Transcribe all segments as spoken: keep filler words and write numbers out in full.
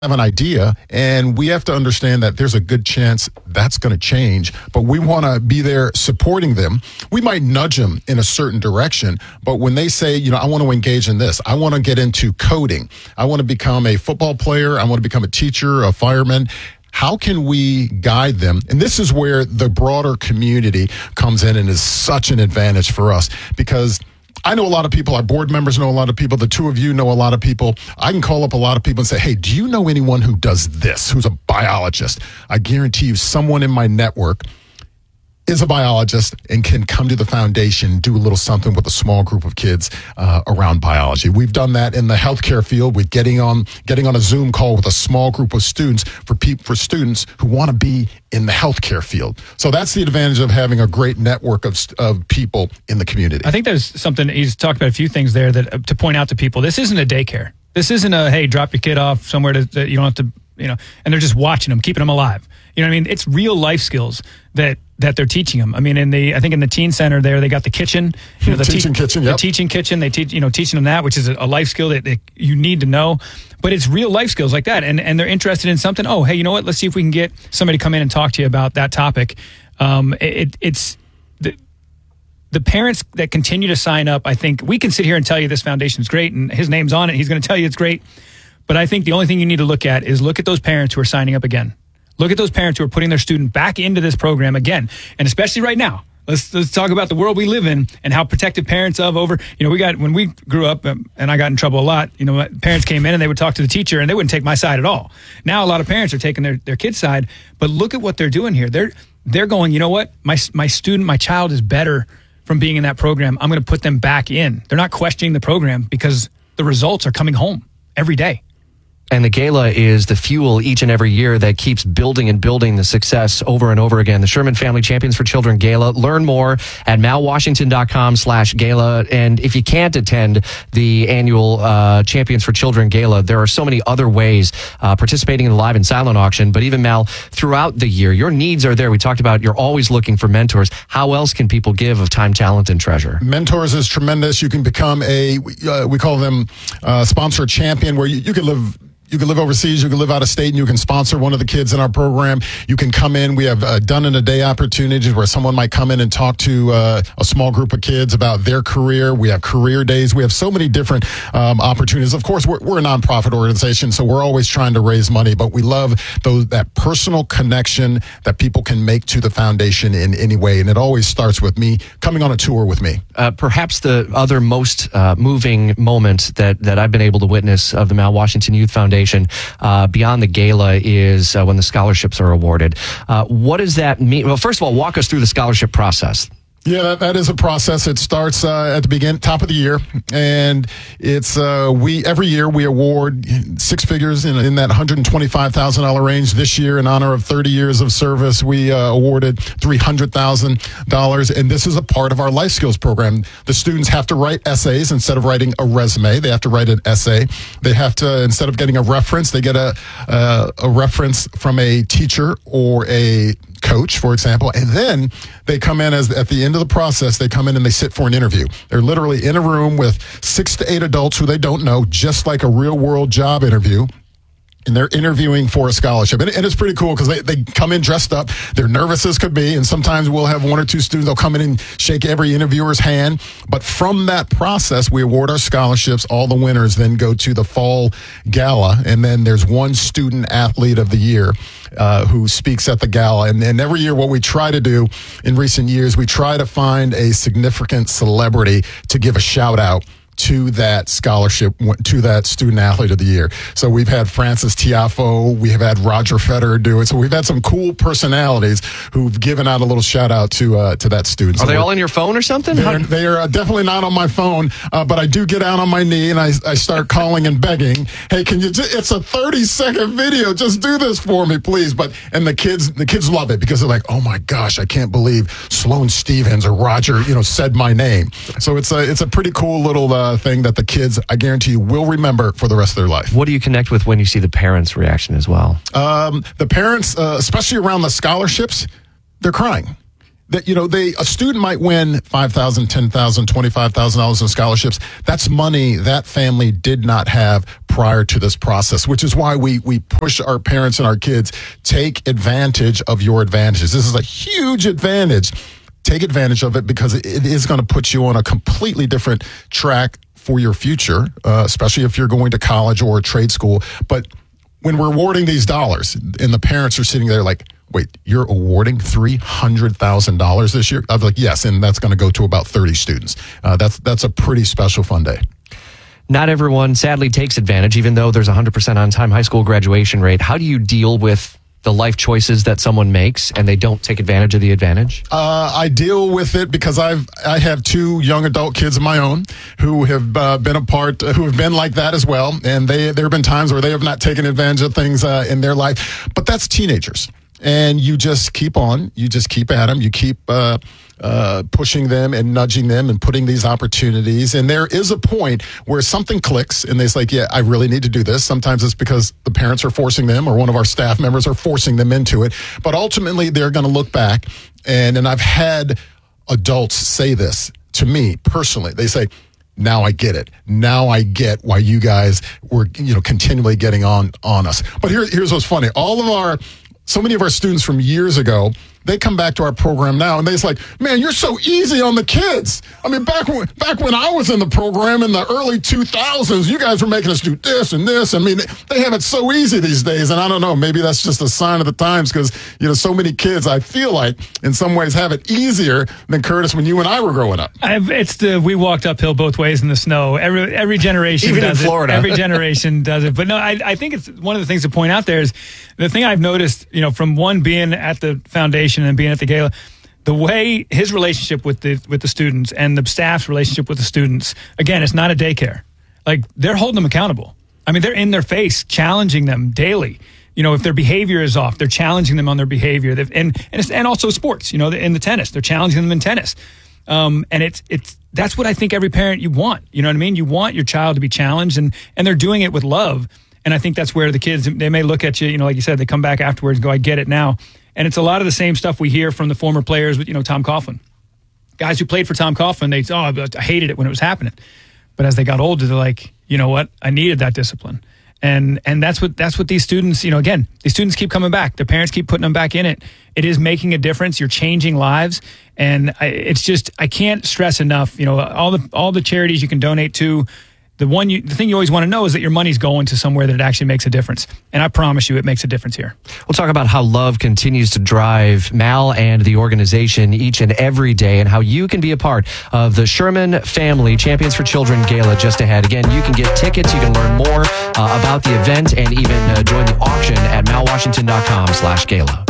have an idea, and we have to understand that there's a good chance that's going to change, but we want to be there supporting them. We might nudge them in a certain direction, but when they say, you know, I want to engage in this, I want to get into coding, I want to become a football player, I want to become a teacher, a fireman, how can we guide them? And this is where the broader community comes in and is such an advantage for us, because I know a lot of people, our board members know a lot of people, the two of you know a lot of people. I can call up a lot of people and say, hey, do you know anyone who does this, who's a biologist? I guarantee you someone in my network is a biologist and can come to the foundation, do a little something with a small group of kids uh, around biology. We've done that in the healthcare field with getting on getting on a Zoom call with a small group of students for pe- for students who want to be in the healthcare field. So that's the advantage of having a great network of of people in the community. I think there's something, he's talked about a few things there that uh, to point out to people. This isn't a daycare. This isn't a, hey, drop your kid off somewhere to, that you don't have to, you know, and they're just watching them, keeping them alive. You know what I mean? It's real life skills that that they're teaching them. I mean, in the I think in the teen center there, they got the kitchen, you know, the teaching te- kitchen, yep. the teaching kitchen. They teach, you know, teaching them that, which is a, a life skill that, that you need to know. But it's real life skills like that, and and they're interested in something. Oh, hey, you know what? Let's see if we can get somebody to come in and talk to you about that topic. Um, it, it's the the parents that continue to sign up. I think we can sit here and tell you this foundation is great, and his name's on it. He's going to tell you it's great. But I think the only thing you need to look at is look at those parents who are signing up again. Look at those parents who are putting their student back into this program again. And especially right now, let's let's talk about the world we live in and how protective parents of over, you know, we got, when we grew up, um, and I got in trouble a lot, you know, parents came in and they would talk to the teacher and they wouldn't take my side at all. Now a lot of parents are taking their, their kid's side, but look at what they're doing here. They're they're going, you know what, my my student, my child is better from being in that program. I'm going to put them back in. They're not questioning the program because the results are coming home every day. And the gala is the fuel each and every year that keeps building and building the success over and over again. The Sherman Family Champions for Children Gala. Learn more at malwashington.com slash gala. And if you can't attend the annual uh, Champions for Children Gala, there are so many other ways uh, participating in the live and silent auction. But even, Mal, throughout the year, your needs are there. We talked about you're always looking for mentors. How else can people give of time, talent, and treasure? Mentors is tremendous. You can become a, uh, we call them uh, sponsor champion, where you, you can live You can live overseas, you can live out of state, and you can sponsor one of the kids in our program. You can come in. We have uh, done-in-a-day opportunities where someone might come in and talk to uh, a small group of kids about their career. We have career days. We have so many different um, opportunities. Of course, we're, we're a nonprofit organization, so we're always trying to raise money, but we love those, that personal connection that people can make to the foundation in any way, and it always starts with me coming on a tour with me. Uh, perhaps the other most uh, moving moment that, that I've been able to witness of the Mal Washington Youth Foundation Uh, beyond the gala is uh, when the scholarships are awarded. Uh, what does that mean? Well, first of all, walk us through the scholarship process. Yeah, that, that is a process. It starts uh, at the beginning, top of the year, and it's uh, we every year we award six figures in, in that one hundred twenty-five thousand dollars range. This year, in honor of thirty years of service, we uh, awarded three hundred thousand dollars, and this is a part of our life skills program. The students have to write essays instead of writing a resume. They have to write an essay. They have to, instead of getting a reference, they get a uh, a reference from a teacher or a coach, for example, and then they come in as at the end of the process, they come in and they sit for an interview. They're literally in a room with six to eight adults who they don't know, just like a real world job interview. And they're interviewing for a scholarship. And, and it's pretty cool because they, they come in dressed up. They're nervous as could be. And sometimes we'll have one or two students, they'll come in and shake every interviewer's hand. But from that process, we award our scholarships. All the winners then go to the fall gala. And then there's one student athlete of the year uh, who speaks at the gala. And, and every year what we try to do in recent years, we try to find a significant celebrity to give a shout out to that scholarship, to that student athlete of the year. So we've had Francis Tiafoe, we have had Roger Federer do it. So we've had some cool personalities who've given out a little shout out to uh, to that student. Are so they all in your phone or something? They're, they are uh, definitely not on my phone, uh, but I do get out on my knee and I, I start calling and begging, hey, can you, just, it's a thirty second video, just do this for me, please. But, and the kids, the kids love it because they're like, oh my gosh, I can't believe Sloane Stevens or Roger, you know, said my name. So it's a, it's a pretty cool little uh, thing that the kids, I guarantee you, will remember for the rest of their life. What do you connect with when you see the parents' reaction as well? Um, the parents, uh, especially around the scholarships, they're crying. that, you know, they a student might win five thousand dollars, ten thousand dollars, twenty-five thousand dollars in scholarships. That's money that family did not have prior to this process, which is why we we push our parents and our kids, take advantage of your advantages. This is a huge advantage. Take advantage of it, because it, it is going to put you on a completely different track for your future, uh, especially if you're going to college or trade school. But when we're awarding these dollars and the parents are sitting there like, wait, you're awarding three hundred thousand dollars this year? I was like, yes, and that's going to go to about thirty students. Uh, that's that's a pretty special fun day. Not everyone, sadly, takes advantage, even though there's a one hundred percent on-time high school graduation rate. How do you deal with the life choices that someone makes and they don't take advantage of the advantage? Uh, I deal with it because I've I have two young adult kids of my own who have uh, been a part, who have been like that as well, and they there have been times where they have not taken advantage of things uh, in their life. But that's teenagers. And you just keep on, you just keep at them, you keep uh, uh, pushing them and nudging them and putting these opportunities. And there is a point where something clicks and they say, like, yeah, I really need to do this. Sometimes it's because the parents are forcing them or one of our staff members are forcing them into it. But ultimately, they're going to look back. And, and I've had adults say this to me personally. They say, now I get it. Now I get why you guys were, you know, continually getting on, on us. But here, here's what's funny. All of our So many of our students from years ago, they come back to our program now and they're like, man, you're so easy on the kids. I mean, back when, back when I was in the program in the early two thousands, you guys were making us do this and this. I mean, they have it so easy these days. And I don't know, maybe that's just a sign of the times because, you know, so many kids, I feel like, in some ways have it easier than Curtis when you and I were growing up. I've, it's the, we walked uphill both ways in the snow. Every every generation Even does in Florida. it. Every generation does it. But no, I, I think it's one of the things to point out there is the thing I've noticed, you know, from one being at the foundation and being at the gala, the way his relationship with the with the students and the staff's relationship with the students, again, it's not a daycare. Like, they're holding them accountable. I mean, they're in their face, challenging them daily. You know, if their behavior is off, they're challenging them on their behavior. They've, and and it's, and also sports. You know, in the tennis, they're challenging them in tennis. Um, and it's it's that's what I think every parent you want. You know what I mean? You want your child to be challenged, and and they're doing it with love. And I think that's where the kids, they may look at you, you know, like you said, they come back afterwards and go, I get it now. And it's a lot of the same stuff we hear from the former players with, you know, Tom Coughlin. Guys who played for Tom Coughlin, they, oh, I hated it when it was happening. But as they got older, they're like, you know what? I needed that discipline. And and that's what that's what these students, you know, again, these students keep coming back. Their parents keep putting them back in it. It is making a difference. You're changing lives. And I, it's just, I can't stress enough, you know, all the all the charities you can donate to, The one, you, the thing you always want to know is that your money's going to somewhere that it actually makes a difference. And I promise you, it makes a difference here. We'll talk about how love continues to drive Mal and the organization each and every day, and how you can be a part of the Sherman Family Champions for Children Gala just ahead. Again, you can get tickets. You can learn more uh, about the event and even uh, join the auction at malwashington.com slash gala.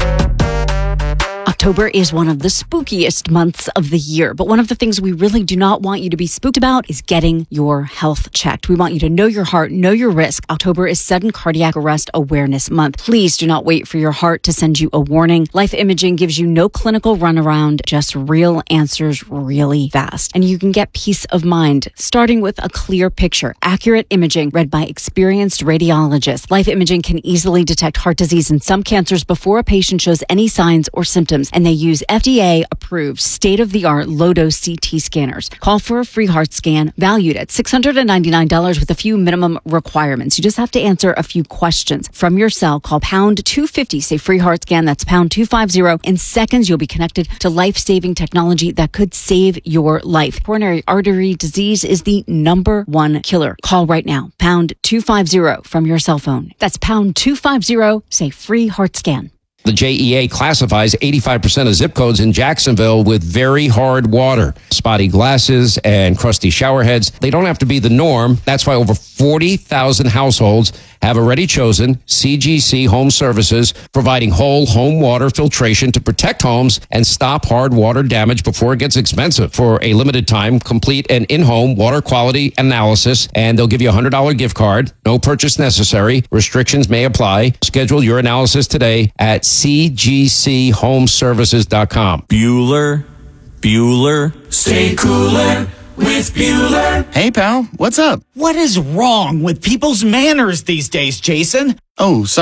October is one of the spookiest months of the year, but one of the things we really do not want you to be spooked about is getting your health checked. We want you to know your heart, know your risk. October is Sudden Cardiac Arrest Awareness Month. Please do not wait for your heart to send you a warning. Life Imaging gives you no clinical runaround, just real answers really fast. And you can get peace of mind, starting with a clear picture, accurate imaging read by experienced radiologists. Life Imaging can easily detect heart disease and some cancers before a patient shows any signs or symptoms. And they use F D A-approved, state-of-the-art low-dose C T scanners. Call for a free heart scan valued at six hundred ninety-nine dollars with a few minimum requirements. You just have to answer a few questions. From your cell, call pound two fifty, say free heart scan. That's pound two fifty. In seconds, you'll be connected to life-saving technology that could save your life. Coronary artery disease is the number one killer. Call right now, pound two fifty from your cell phone. That's pound two fifty, say free heart scan. The J E A classifies eighty-five percent of zip codes in Jacksonville with very hard water. Spotty glasses and crusty shower heads. They don't have to be the norm. That's why over forty thousand households have already chosen C G C Home Services, providing whole home water filtration to protect homes and stop hard water damage before it gets expensive. For a limited time, complete an in-home water quality analysis, and they'll give you a one hundred dollars gift card. No purchase necessary. Restrictions may apply. Schedule your analysis today at c g c home services dot com. Bueller, Bueller, stay cooler with Bueller. Hey, pal, what's up? What is wrong with people's manners these days, Jason? Oh, sorry.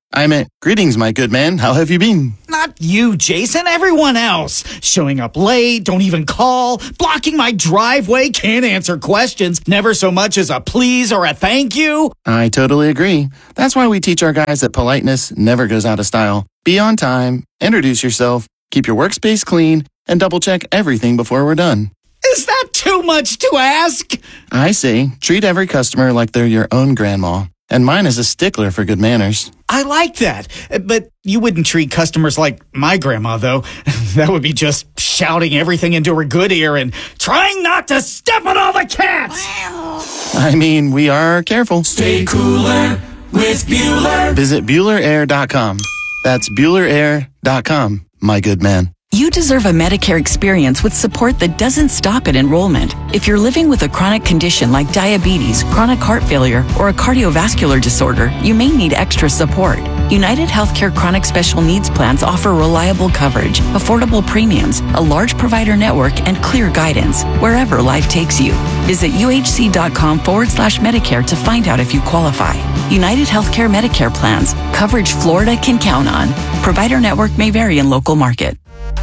I meant, greetings, my good man. How have you been? Not you, Jason. Everyone else. Showing up late, don't even call, blocking my driveway, can't answer questions, never so much as a please or a thank you. I totally agree. That's why we teach our guys that politeness never goes out of style. Be on time, introduce yourself, keep your workspace clean, and double check everything before we're done. Is that too much to ask? I say, treat every customer like they're your own grandma. And mine is a stickler for good manners. I like that. But you wouldn't treat customers like my grandma, though. That would be just shouting everything into her good ear and trying not to step on all the cats. I mean, we are careful. Stay cooler with Bueller. Visit Bueller Air dot com. That's Bueller Air dot com, my good man. You deserve a Medicare experience with support that doesn't stop at enrollment. If you're living with a chronic condition like diabetes, chronic heart failure, or a cardiovascular disorder, you may need extra support. United Healthcare Chronic Special Needs Plans offer reliable coverage, affordable premiums, a large provider network, and clear guidance wherever life takes you. Visit uhc.com forward slash Medicare to find out if you qualify. United Healthcare Medicare Plans. Coverage Florida can count on. Provider network may vary in local market.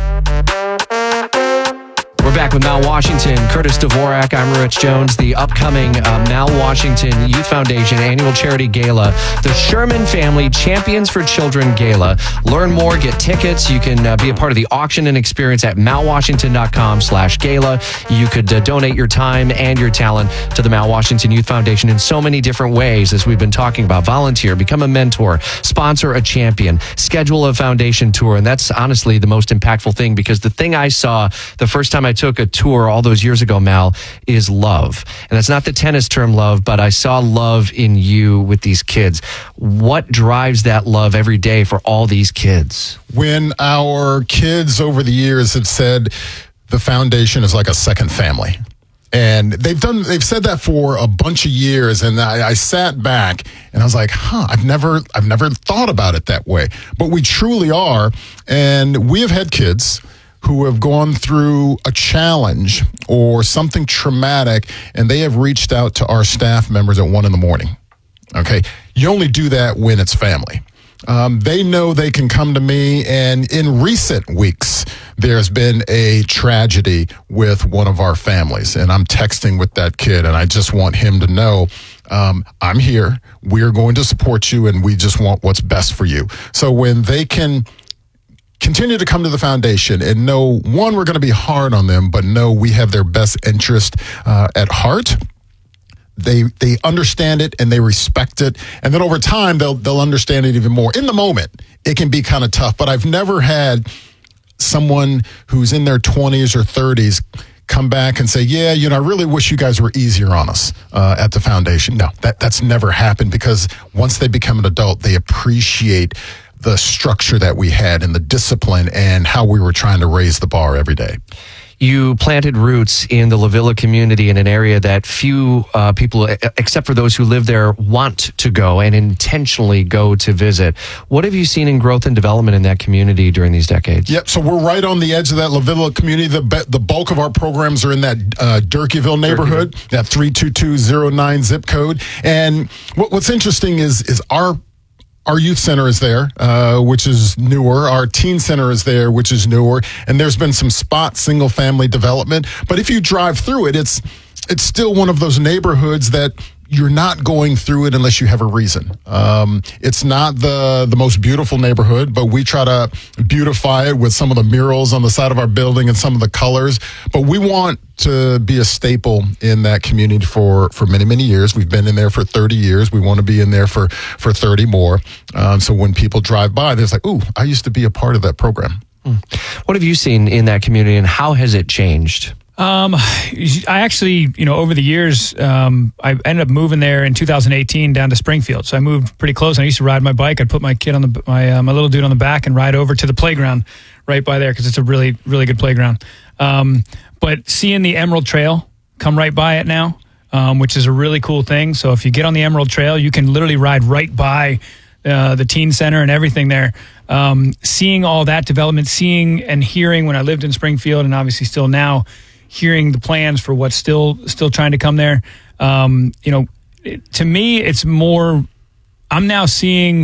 We're back with Mal Washington, Curtis Dvorak. I'm Rich Jones. The upcoming uh, Mal Washington Youth Foundation Annual Charity Gala, the Sherman Family Champions for Children Gala. Learn more, get tickets. You can uh, be a part of the auction and experience at malwashington.com slash gala. You could uh, donate your time and your talent to the Mal Washington Youth Foundation in so many different ways, as we've been talking about. Volunteer, become a mentor, sponsor a champion, schedule a foundation tour. And that's honestly the most impactful thing, because the thing I saw the first time I took a tour all those years ago, Mal, is love. And that's not the tennis term love, but I saw love in you with these kids. What drives that love every day for all these kids? When our kids over the years have said the foundation is like a second family. And they've done, they've said that for a bunch of years. And I, I sat back and I was like, huh, I've never, I've never thought about it that way. But we truly are. And we have had kids who have gone through a challenge or something traumatic, and they have reached out to our staff members at one in the morning. Okay. You only do that when it's family. Um, they know they can come to me, and in recent weeks, there's been a tragedy with one of our families, and I'm texting with that kid, and I just want him to know, um, I'm here. We're going to support you, and we just want what's best for you. So when they can continue to come to the foundation and know, one, we're going to be hard on them, but know we have their best interest uh, at heart. They they understand it and they respect it, and then over time they'll they'll understand it even more. In the moment, it can be kind of tough, but I've never had someone who's in their twenties or thirties come back and say, yeah, you know, I really wish you guys were easier on us uh, at the foundation. No, that that's never happened, because once they become an adult, they appreciate the structure that we had and the discipline and how we were trying to raise the bar every day. You planted roots in the La Villa community, in an area that few uh, people, except for those who live there, want to go and intentionally go to visit. What have you seen in growth and development in that community during these decades? Yep, so we're right on the edge of that La Villa community. The, the bulk of our programs are in that uh, Durkeeville neighborhood, Durkeeville. That three two two zero nine zip code. And what, what's interesting is is our Our youth center is there, uh, which is newer. Our teen center is there, which is newer. And there's been some spot single family development. But if you drive through it, it's it's still one of those neighborhoods that you're not going through it unless you have a reason. Um, it's not the the most beautiful neighborhood, but we try to beautify it with some of the murals on the side of our building and some of the colors. But we want to be a staple in that community for, for many, many years. We've been in there for thirty years. We want to be in there for, for thirty more. Um, so when people drive by, they're like, ooh, I used to be a part of that program. What have you seen in that community, and how has it changed? Um, I actually, you know, over the years, um, I ended up moving there in two thousand eighteen down to Springfield. So I moved pretty close. I used to ride my bike. I'd put my kid on the, my, uh, my little dude on the back and ride over to the playground right by there, because it's a really, really good playground. Um, but seeing the Emerald Trail come right by it now, um, which is a really cool thing. So if you get on the Emerald Trail, you can literally ride right by uh, the teen center and everything there. Um, seeing all that development, seeing and hearing when I lived in Springfield, and obviously still now, hearing the plans for what's still still trying to come there. Um, you know, it, to me, it's more, I'm now seeing,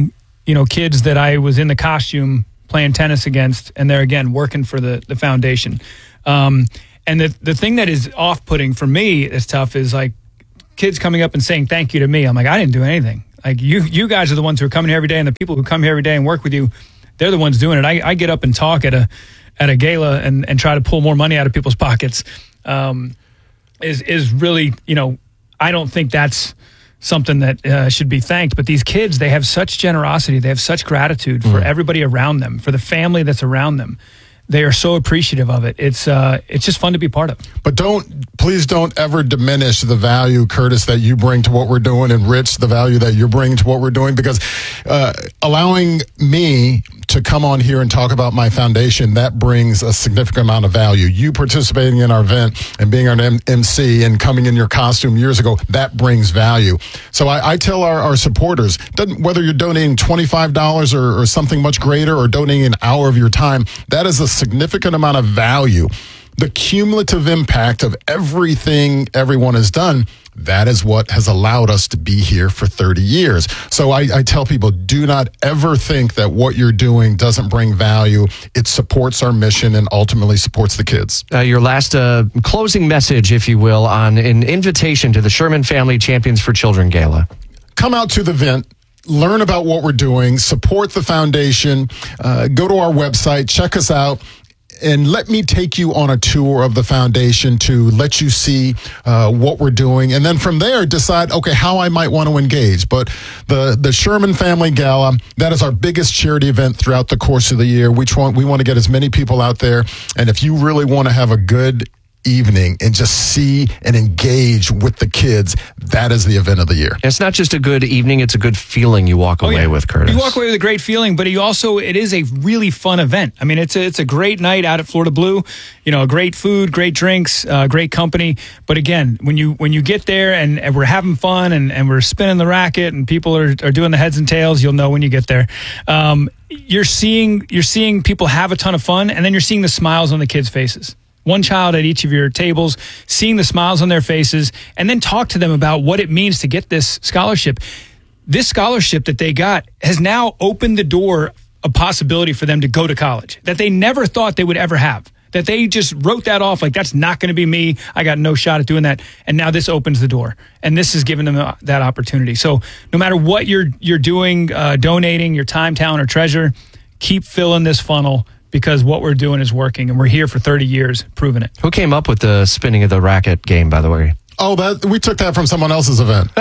you know, kids that I was in the costume playing tennis against, and they're, again, working for the, the foundation. Um, and the, the thing that is off-putting for me is tough is, like, kids coming up and saying thank you to me. I'm like, I didn't do anything. Like, you you guys are the ones who are coming here every day, and the people who come here every day and work with you, they're the ones doing it. I, I get up and talk at a at a gala and, and try to pull more money out of people's pockets. Um, is is really, you know, I don't think that's something that uh, should be thanked. But these kids, they have such generosity. They have such gratitude for mm. everybody around them, for the family that's around them. They are so appreciative of it. It's uh, it's just fun to be part of. But don't, please don't ever diminish the value, Curtis, that you bring to what we're doing, and Rich, the value that you're bringing to what we're doing, because uh, allowing me to come on here and talk about my foundation, that brings a significant amount of value. You participating in our event and being our M- MC and coming in your costume years ago, that brings value. So I, I tell our, our supporters, doesn't, whether you're donating twenty-five dollars or, or something much greater, or donating an hour of your time, that is a significant amount of value. The cumulative impact of everything everyone has done, that is what has allowed us to be here for thirty years. So I, I tell people, do not ever think that what you're doing doesn't bring value. It supports our mission and ultimately supports the kids. Uh, your last uh, closing message, if you will, on an invitation to the Sherman Family Champions for Children Gala. Come out to the event. Learn about what we're doing. Support the foundation. Uh, go to our website. Check us out. And let me take you on a tour of the foundation to let you see uh, what we're doing. And then from there, decide, okay, how I might want to engage. But the, the Sherman Family Gala, that is our biggest charity event throughout the course of the year. We want, we want to get as many people out there. And if you really want to have a good evening and just see and engage with the kids, that is the event of the year. It's not just a good evening, it's a good feeling you walk away oh, yeah. with, Curtis. You walk away with a great feeling, but you also, it is a really fun event. I mean, it's a, it's a great night out at Florida Blue, you know, great food, great drinks, uh, great company. But again, when you when you get there and, and we're having fun and, and we're spinning the racket and people are, are doing the heads and tails, you'll know when you get there. Um, you're seeing you're seeing people have a ton of fun, and then you're seeing the smiles on the kids' faces. One child at each of your tables, seeing the smiles on their faces, and then talk to them about what it means to get this scholarship. This scholarship that they got has now opened the door, a possibility for them to go to college that they never thought they would ever have, that they just wrote that off like, that's not going to be me. I got no shot at doing that. And now this opens the door, and this is giving them that opportunity. So no matter what you're, you're doing, uh, donating your time, talent, or treasure, keep filling this funnel, because what we're doing is working, and we're here for thirty years proving it. Who came up with the spinning of the racket game, by the way? Oh, that we took that from someone else's event.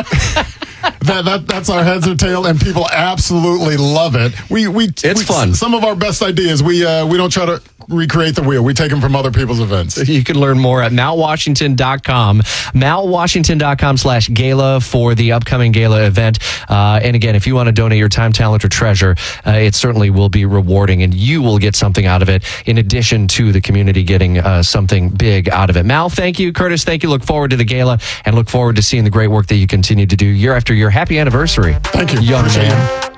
that, that that's our heads or tail, and people absolutely love it. We we it's we, fun. Some of our best ideas, we uh, we don't try to recreate the wheel. We take them from other people's events. You can learn more at mount washington dot com, mount washington dot com slash gala for the upcoming gala event. Uh, and again, if you want to donate your time, talent, or treasure, uh, it certainly will be rewarding, and you will get something out of it in addition to the community getting uh, something big out of it. Mal, thank you. Curtis, thank you. Look forward to the gala and look forward to seeing the great work that you continue to do year after year. Happy anniversary. Thank you. Young man.